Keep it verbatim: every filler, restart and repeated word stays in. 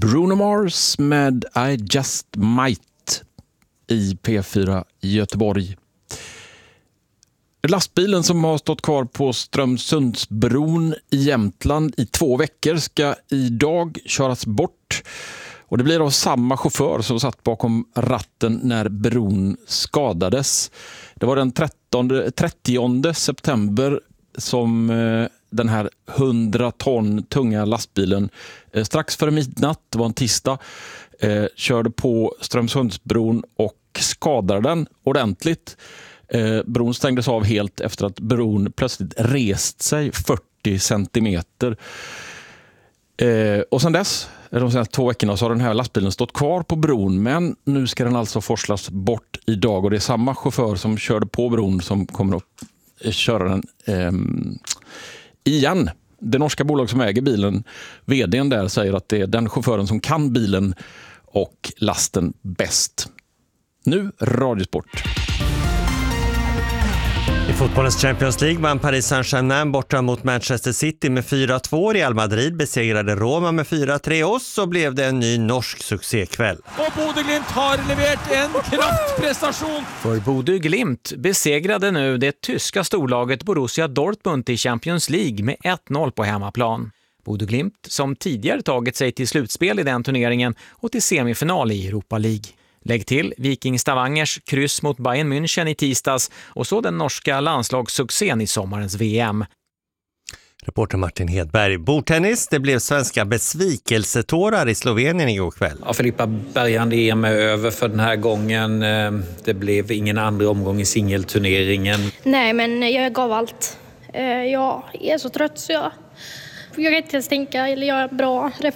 Bruno Mars med I Just Might i P fyra Göteborg. Lastbilen som har stått kvar på Strömsundsbron i Jämtland i två veckor ska idag köras bort. Och det blir av samma chaufför som satt bakom ratten när bron skadades. Det var den trettonde, trettionde september som eh, den här hundra ton tunga lastbilen eh, strax före midnatt, det var en tisdag, eh, körde på Strömsundsbron och skadade den ordentligt. Eh, bron stängdes av helt efter att bron plötsligt rest sig fyrtio centimeter. Eh, och sedan dess, de senaste två veckorna, så har den här lastbilen stått kvar på bron, men nu ska den alltså forslas bort idag och det är samma chaufför som körde på bron som kommer att eh, köra den eh, igen. Det norska bolag som äger bilen, vdn där, säger att det är den chauffören som kan bilen och lasten bäst. Nu Radiosport. I fotbollens Champions League vann Paris Saint-Germain borta mot Manchester City med fyra två. Real Madrid besegrade Roma med fyra tre och så blev det en ny norsk succékväll. Och Bodø Glimt har levererat en kraftprestation. För Bodø Glimt besegrade nu det tyska storlaget Borussia Dortmund i Champions League med ett noll på hemmaplan. Bodø Glimt som tidigare tagit sig till slutspel i den turneringen och till semifinal i Europa League. Lägg till Viking Stavangers kryss mot Bayern München i tisdags och så den norska landslagssuccén i sommarens V M. Reporter Martin Hedberg. Bordtennis, det blev svenska besvikelsetårar i Slovenien igår kväll. Ja, Filippa Bergand E M är över för den här gången. Det blev ingen andra omgång i singelturneringen. Nej, men jag gav allt. Jag är så trött så jag, jag kan inte ens tänka eller göra bra